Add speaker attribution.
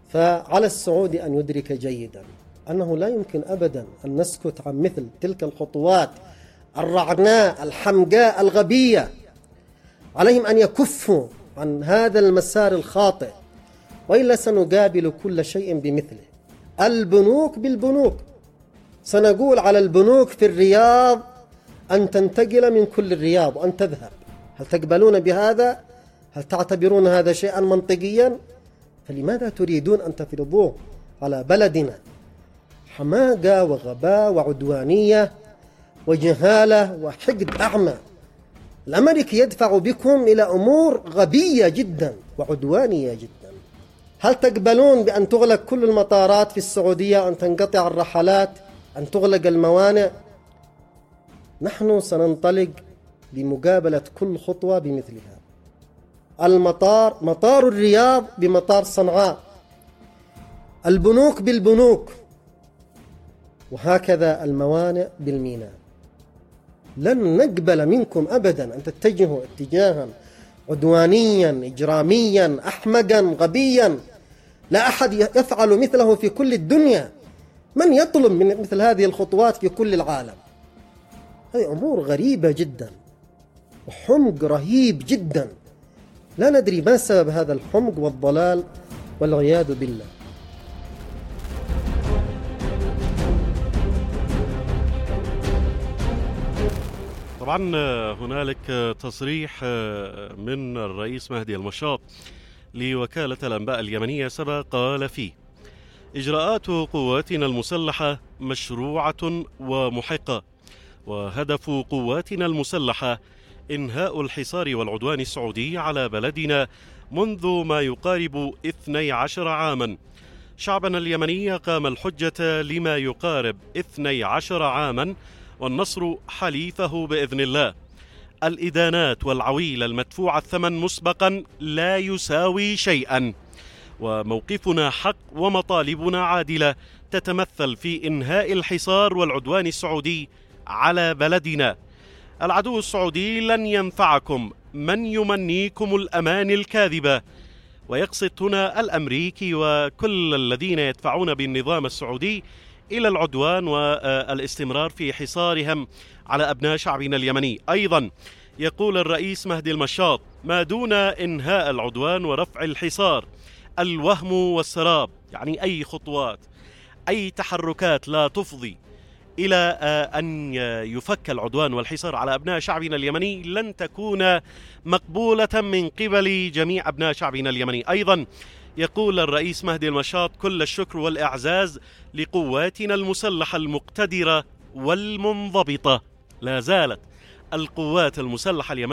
Speaker 1: فعلى السعودي أن يدرك جيدا أنه لا يمكن أبدا أن نسكت عن مثل تلك الخطوات الرعناء الحمقاء الغبية. عليهم أن يكفوا عن هذا المسار الخاطئ، وإلا سنقابل كل شيء بمثله. البنوك بالبنوك، سنقول على البنوك في الرياض أن تنتقل من كل الرياض وأن تذهب. هل تقبلون بهذا؟ هل تعتبرون هذا شيئا منطقيا؟ فلماذا تريدون أن تفرضوه على بلدنا؟ حماقة وغباء وعدوانية وجهالة وحقد أعمى. الأمريكي يدفع بكم إلى أمور غبية جدا وعدوانية جدا. هل تقبلون بأن تغلق كل المطارات في السعودية، أن تنقطع الرحلات، أن تغلق الموانئ؟ نحن سننطلق لمقابلة كل خطوة بمثلها. مطار الرياض بمطار صنعاء، البنوك بالبنوك، وهكذا الموانئ بالميناء. لن نقبل منكم أبدا أن تتجهوا اتجاها عدوانيا إجراميا أحمقا غبيا لا أحد يفعل مثله في كل الدنيا. من يطلب من مثل هذه الخطوات في كل العالم؟ هذه أمور غريبة جدا وحمق رهيب جدا. لا ندري ما سبب هذا الحمق والضلال والعياذ بالله.
Speaker 2: طبعا هنالك تصريح من الرئيس مهدي المشاط لوكالة الأنباء اليمنية سبق قال فيه: إجراءات قواتنا المسلحة مشروعة ومحقة، وهدف قواتنا المسلحة إنهاء الحصار والعدوان السعودي على بلدنا منذ ما يقارب 12 عاما. شعبنا اليمني قام الحجة لما يقارب 12 عاما، والنصر حليفه بإذن الله. الإدانات والعويل المدفوع الثمن مسبقا لا يساوي شيئا، وموقفنا حق ومطالبنا عادلة تتمثل في إنهاء الحصار والعدوان السعودي على بلدنا. العدو السعودي لن ينفعكم من يمنيكم الأمان الكاذبة، ويقصد هنا الأمريكي وكل الذين يدفعون بالنظام السعودي إلى العدوان والاستمرار في حصارهم على أبناء شعبنا اليمني. أيضا يقول الرئيس مهدي المشاط: ما دون إنهاء العدوان ورفع الحصار الوهم والسراب، يعني أي خطوات أي تحركات لا تفضي إلى أن يفك العدوان والحصار على أبناء شعبنا اليمني لن تكون مقبولة من قبل جميع أبناء شعبنا اليمني. أيضا يقول الرئيس مهدي المشاط: كل الشكر والإعزاز لقواتنا المسلحة المقتدرة والمنضبطة. لا زالت القوات المسلحة اليمنية